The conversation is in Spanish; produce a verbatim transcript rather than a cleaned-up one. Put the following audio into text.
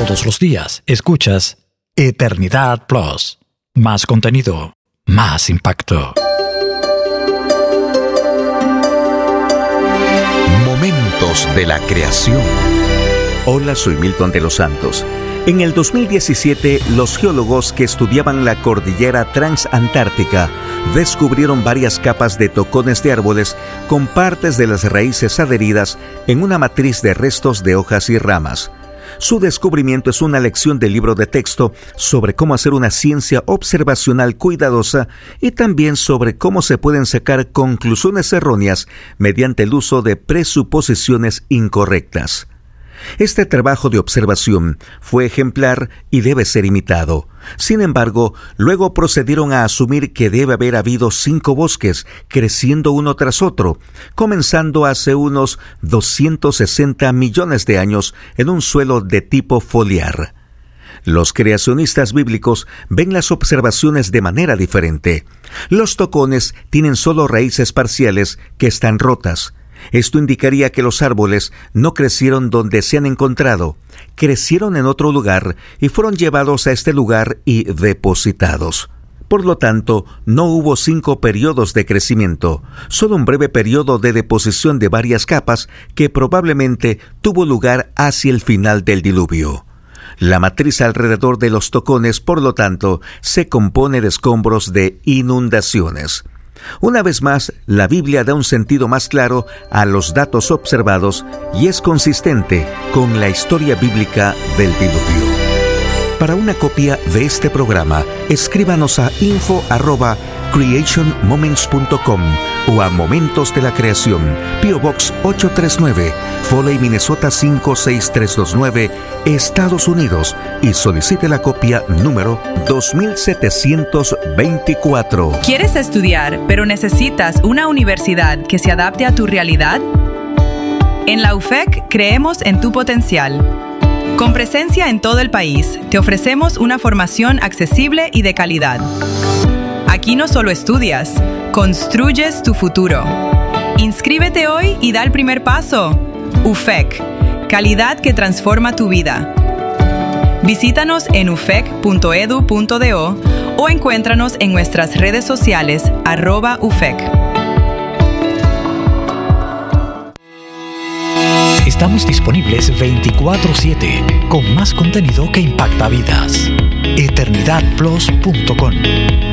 Todos los días escuchas Eternidad Plus. Más contenido, más impacto. Momentos de la creación. Hola, soy Milton de los Santos. En el dos mil diecisiete, los geólogos que estudiaban la cordillera transantártica descubrieron varias capas de tocones de árboles con partes de las raíces adheridas en una matriz de restos de hojas y ramas. Su descubrimiento es una lección del libro de texto sobre cómo hacer una ciencia observacional cuidadosa y también sobre cómo se pueden sacar conclusiones erróneas mediante el uso de presuposiciones incorrectas. Este trabajo de observación fue ejemplar y debe ser imitado. Sin embargo, luego procedieron a asumir que debe haber habido cinco bosques creciendo uno tras otro, comenzando hace unos doscientos sesenta millones de años en un suelo de tipo foliar. Los creacionistas bíblicos ven las observaciones de manera diferente. Los tocones tienen solo raíces parciales que están rotas. Esto indicaría que los árboles no crecieron donde se han encontrado, crecieron en otro lugar y fueron llevados a este lugar y depositados. Por lo tanto, no hubo cinco periodos de crecimiento, solo un breve periodo de deposición de varias capas que probablemente tuvo lugar hacia el final del diluvio. La matriz alrededor de los tocones, por lo tanto, se compone de escombros de inundaciones. Una vez más, la Biblia da un sentido más claro a los datos observados y es consistente con la historia bíblica del diluvio. Para una copia de este programa, escríbanos a info arroba creation moments punto com o a Momentos de la Creación, P O Box ocho tres nueve, Foley, Minnesota cinco seis tres dos nueve, Estados Unidos, y solicite la copia número dos mil setecientos veinticuatro. ¿Quieres estudiar, pero necesitas una universidad que se adapte a tu realidad? En la U F E C creemos en tu potencial. Con presencia en todo el país, te ofrecemos una formación accesible y de calidad. Aquí no solo estudias, construyes tu futuro. Inscríbete hoy y da el primer paso. U F E C, calidad que transforma tu vida. Visítanos en u f e c punto e d u punto d o o encuéntranos en nuestras redes sociales arroba U F E C. Estamos disponibles veinticuatro siete con más contenido que impacta vidas. eternidad plus punto com